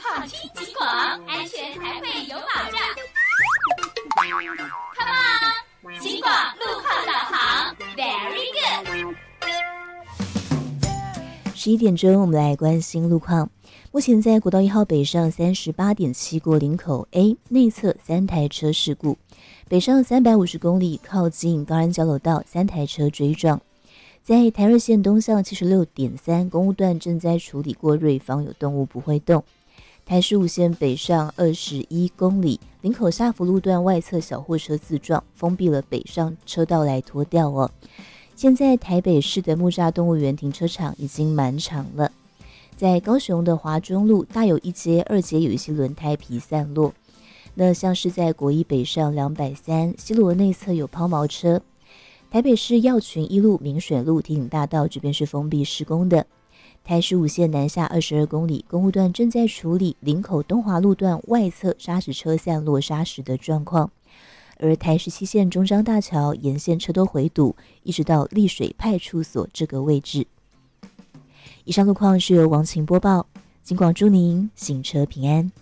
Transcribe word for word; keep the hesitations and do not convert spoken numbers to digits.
放轻警广，安全才会有保障。Come on， 警广路况导航 ，Very good。 十一点钟，我们来关心路况。目前在国道一号北上三十八点七过林口 A 内侧三台车事故，北上三百五十公里靠近高安交流道三台车追撞。在台二线东向七十六点三公路段正在处理过瑞芳有动物不会动。台十五线北上二十一公里林口下福路段外侧小货车自撞，封闭了北上车道来拖吊哦。现在台北市的木栅动物园停车场已经满场了。在高雄的华中路大有一街、二街有一些轮胎皮散落。那像是在国一北上两百三西螺内侧有抛锚车。台北市药群一路明水路提醒大道这边是封闭施工的。台十五线南下二十二公里公路段正在处理林口东华路段外侧砂石车散落砂石的状况。而台十七线中彰大桥沿线车都回堵，一直到丽水派出所这个位置。以上路况是由王晴播报，警广祝您行车平安。